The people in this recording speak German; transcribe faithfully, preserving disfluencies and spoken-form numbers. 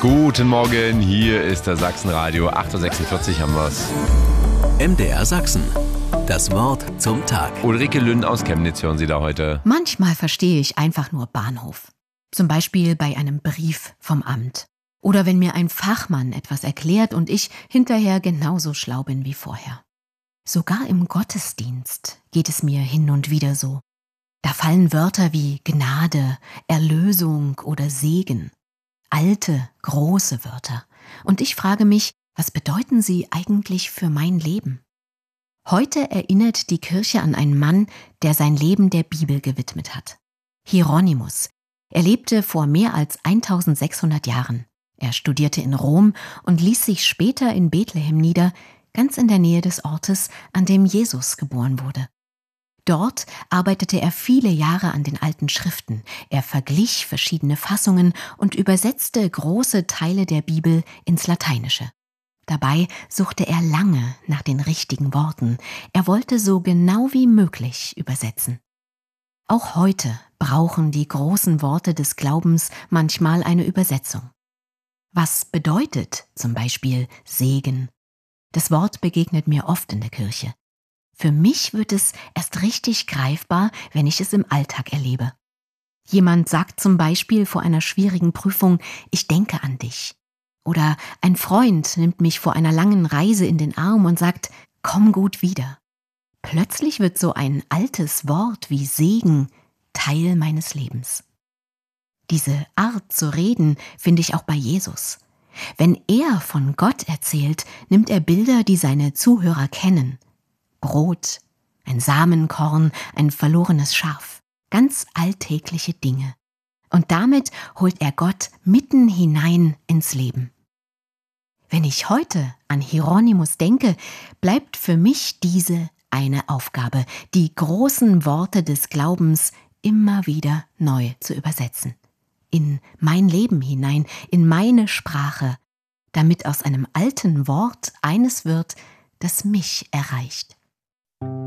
Guten Morgen, hier ist der Sachsenradio. acht Uhr sechsundvierzig haben wir's. M D R Sachsen. Das Wort zum Tag. Ulrike Lünn aus Chemnitz hören Sie da heute. Manchmal verstehe ich einfach nur Bahnhof. Zum Beispiel bei einem Brief vom Amt. Oder wenn mir ein Fachmann etwas erklärt und ich hinterher genauso schlau bin wie vorher. Sogar im Gottesdienst geht es mir hin und wieder so. Da fallen Wörter wie Gnade, Erlösung oder Segen. Alte, große Wörter. Und ich frage mich, was bedeuten sie eigentlich für mein Leben? Heute erinnert die Kirche an einen Mann, der sein Leben der Bibel gewidmet hat. Hieronymus. Er lebte vor mehr als eintausendsechshundert Jahren. Er studierte in Rom und ließ sich später in Bethlehem nieder, ganz in der Nähe des Ortes, an dem Jesus geboren wurde. Dort arbeitete er viele Jahre an den alten Schriften. Er verglich verschiedene Fassungen und übersetzte große Teile der Bibel ins Lateinische. Dabei suchte er lange nach den richtigen Worten. Er wollte so genau wie möglich übersetzen. Auch heute brauchen die großen Worte des Glaubens manchmal eine Übersetzung. Was bedeutet zum Beispiel Segen? Das Wort begegnet mir oft in der Kirche. Für mich wird es erst richtig greifbar, wenn ich es im Alltag erlebe. Jemand sagt zum Beispiel vor einer schwierigen Prüfung, ich denke an dich. Oder ein Freund nimmt mich vor einer langen Reise in den Arm und sagt, komm gut wieder. Plötzlich wird so ein altes Wort wie Segen Teil meines Lebens. Diese Art zu reden finde ich auch bei Jesus. Wenn er von Gott erzählt, nimmt er Bilder, die seine Zuhörer kennen. Brot, ein Samenkorn, ein verlorenes Schaf, ganz alltägliche Dinge. Und damit holt er Gott mitten hinein ins Leben. Wenn ich heute an Hieronymus denke, bleibt für mich diese eine Aufgabe, die großen Worte des Glaubens immer wieder neu zu übersetzen. In mein Leben hinein, in meine Sprache, damit aus einem alten Wort eines wird, das mich erreicht.